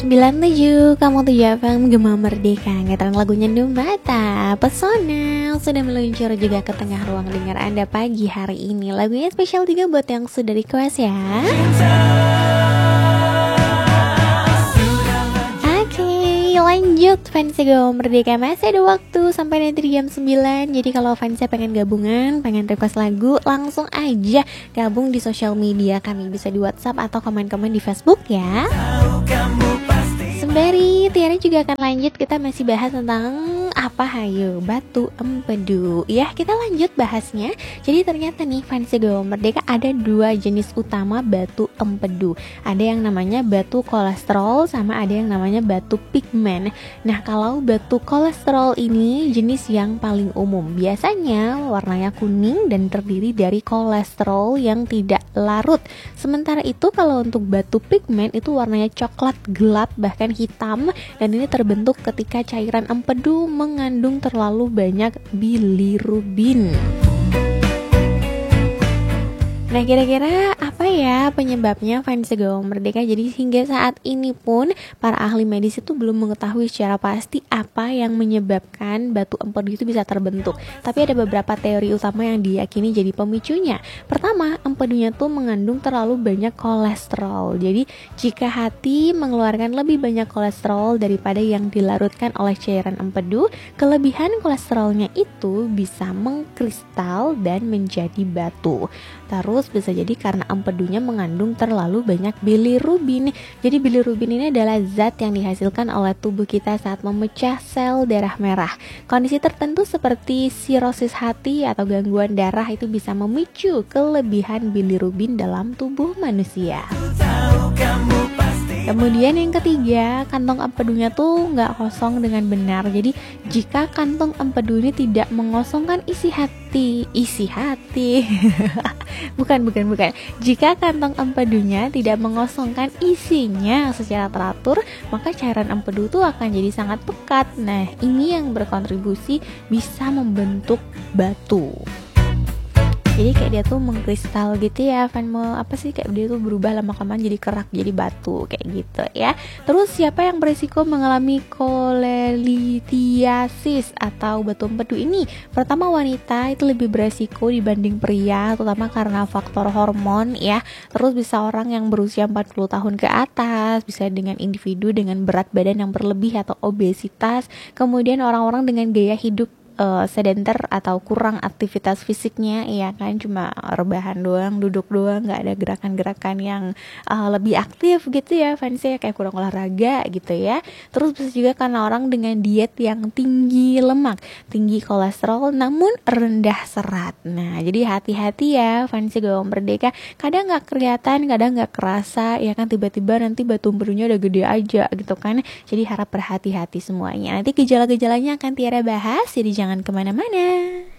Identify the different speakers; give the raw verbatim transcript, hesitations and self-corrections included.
Speaker 1: Sembilan tujuh, kamu tuh F M Gema Merdeka. Ngetren lagunya Numata Pesona sudah meluncur juga ke tengah ruang dengar Anda pagi hari ini. Lagunya spesial juga buat yang sudah request ya. Oke, lanjut fans Gema Merdeka. Masih ada waktu sampai nanti di jam sembilan. Jadi kalau fansnya pengen gabungan, pengen request lagu, langsung aja gabung di sosial media kami. Bisa di WhatsApp atau komen-komen di Facebook ya. Sembari Tiara juga akan lanjut, kita masih bahas tentang apa hayo batu empedu ya, kita lanjut bahasnya. Jadi ternyata nih fans Gema Merdeka ada dua jenis utama batu empedu. Ada yang namanya batu kolesterol sama ada yang namanya batu pigmen. Nah kalau batu kolesterol ini jenis yang paling umum, biasanya warnanya kuning dan terdiri dari kolesterol yang tidak larut. Sementara itu kalau untuk batu pigmen itu warnanya coklat gelap bahkan hitam, dan ini terbentuk ketika cairan empedu mengandung terlalu banyak bilirubin. Nah kira-kira apa ya penyebabnya fans Gema Merdeka? Jadi hingga saat ini pun para ahli medis itu belum mengetahui secara pasti apa yang menyebabkan batu empedu itu bisa terbentuk. Tapi ada beberapa teori utama yang diyakini jadi pemicunya. Pertama, empedunya tuh mengandung terlalu banyak kolesterol. Jadi jika hati mengeluarkan lebih banyak kolesterol daripada yang dilarutkan oleh cairan empedu, kelebihan kolesterolnya itu bisa mengkristal dan menjadi batu. Terus bisa jadi karena empedunya mengandung terlalu banyak bilirubin. Jadi bilirubin ini adalah zat yang dihasilkan oleh tubuh kita saat memecah sel darah merah. Kondisi tertentu seperti sirosis hati atau gangguan darah itu bisa memicu kelebihan bilirubin dalam tubuh manusia. Kemudian yang ketiga, kantong empedunya tuh nggak kosong dengan benar. Jadi jika kantong empedu ini tidak mengosongkan isi hati, isi hati, bukan bukan bukan. Jika kantong empedunya tidak mengosongkan isinya secara teratur, maka cairan empedu tuh akan jadi sangat pekat. Nah ini yang berkontribusi bisa membentuk batu. Jadi kayak dia tuh mengkristal gitu ya, fan mau apa sih kayak dia tuh berubah lama-kelamaan jadi kerak, jadi batu kayak gitu ya. Terus siapa yang berisiko mengalami kolelithiasis atau batu empedu ini? Pertama, wanita itu lebih berisiko dibanding pria, terutama karena faktor hormon ya. Terus bisa orang yang berusia empat puluh tahun ke atas, bisa dengan individu dengan berat badan yang berlebih atau obesitas, kemudian orang-orang dengan gaya hidup Uh, sedenter atau kurang aktivitas fisiknya, ya kan, cuma rebahan doang, duduk doang, nggak ada gerakan-gerakan yang uh, lebih aktif gitu ya fansnya, kayak kurang olahraga gitu ya. Terus bisa juga karena orang dengan diet yang tinggi lemak, tinggi kolesterol namun rendah serat. Nah jadi hati-hati ya fansnya Gema Merdeka, kadang nggak kelihatan, kadang nggak kerasa ya kan, tiba-tiba nanti batu empedunya udah gede aja gitu kan. Jadi harap berhati-hati semuanya. Nanti gejala-gejalanya akan Tiara bahas, jadi jangan kemana-mana.